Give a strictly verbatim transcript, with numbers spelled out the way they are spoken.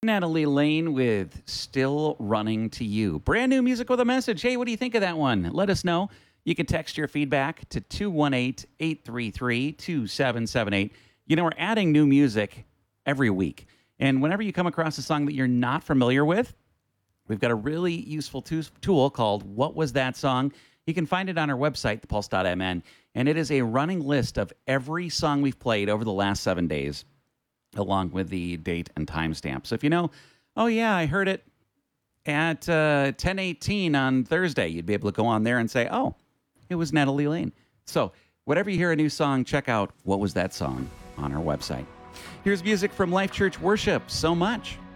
Natalie Lane with Still Running to You. Brand new music with a message. Hey, what do you think of that one? Let us know. You can text your feedback to two one eight, eight three three, two seven seven eight. You know, we're adding new music every week. And whenever you come across a song that you're not familiar with, we've got a really useful to- tool called What Was That Song? You can find it on our website, the pulse dot m n, and it is a running list of every song we've played over the last seven days, along with the date and timestamp. So if you know, oh yeah, I heard it at uh, ten eighteen on Thursday, you'd be able to go on there and say, oh, it was Natalie Lane. So whenever you hear a new song, check out What Was That Song on our website. Here's music from Life Church Worship, So Much.